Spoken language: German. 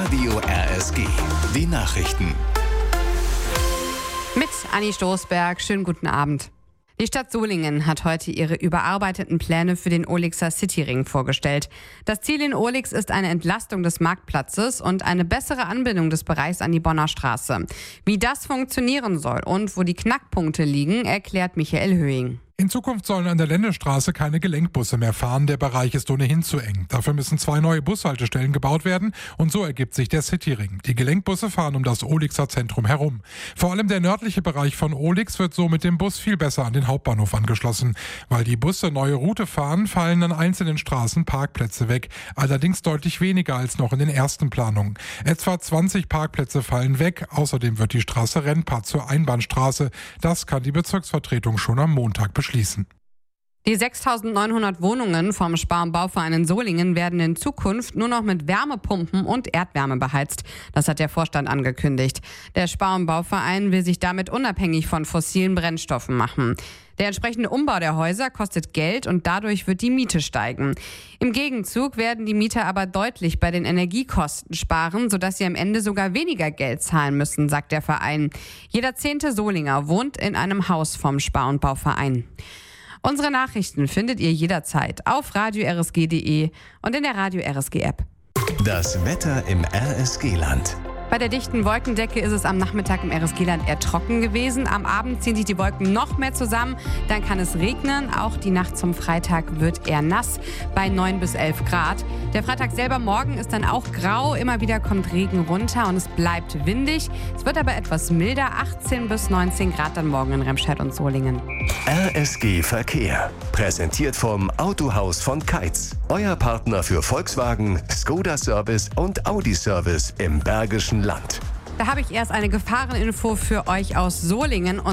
Radio RSG. Die Nachrichten. Mit Anni Stoßberg. Schönen guten Abend. Die Stadt Solingen hat heute ihre überarbeiteten Pläne für den Ohlixer Cityring vorgestellt. Das Ziel in Ohlix ist eine Entlastung des Marktplatzes und eine bessere Anbindung des Bereichs an die Bonner Straße. Wie das funktionieren soll und wo die Knackpunkte liegen, erklärt Michael Höhing. In Zukunft sollen an der Ländestraße keine Gelenkbusse mehr fahren. Der Bereich ist ohnehin zu eng. Dafür müssen 2 neue Bushaltestellen gebaut werden und so ergibt sich der Cityring. Die Gelenkbusse fahren um das Ohlixer Zentrum herum. Vor allem der nördliche Bereich von Ohlix wird so mit dem Bus viel besser an den Hauptbahnhof angeschlossen. Weil die Busse neue Route fahren, fallen an einzelnen Straßen Parkplätze weg. Allerdings deutlich weniger als noch in den ersten Planungen. Etwa 20 Parkplätze fallen weg. Außerdem wird die Straße Rennpart zur Einbahnstraße. Das kann die Bezirksvertretung schon am Montag beschließen. Die 6.900 Wohnungen vom Spar- und Bauverein in Solingen werden in Zukunft nur noch mit Wärmepumpen und Erdwärme beheizt. Das hat der Vorstand angekündigt. Der Spar- und Bauverein will sich damit unabhängig von fossilen Brennstoffen machen. Der entsprechende Umbau der Häuser kostet Geld und dadurch wird die Miete steigen. Im Gegenzug werden die Mieter aber deutlich bei den Energiekosten sparen, sodass sie am Ende sogar weniger Geld zahlen müssen, sagt der Verein. Jeder 10. Solinger wohnt in einem Haus vom Spar- und Bauverein. Unsere Nachrichten findet ihr jederzeit auf radio-rsg.de und in der Radio RSG App. Das Wetter im RSG-Land. Bei der dichten Wolkendecke ist es am Nachmittag im RSG-Land eher trocken gewesen. Am Abend ziehen sich die Wolken noch mehr zusammen. Dann kann es regnen. Auch die Nacht zum Freitag wird eher nass bei 9 bis 11 Grad. Der Freitag selber morgen ist dann auch grau. Immer wieder kommt Regen runter und es bleibt windig. Es wird aber etwas milder. 18 bis 19 Grad dann morgen in Remscheid und Solingen. RSG Verkehr. Präsentiert vom Autohaus von Keitz. Euer Partner für Volkswagen, Skoda Service und Audi Service im Bergischen Land. Da habe ich erst eine Gefahreninfo für euch aus Solingen.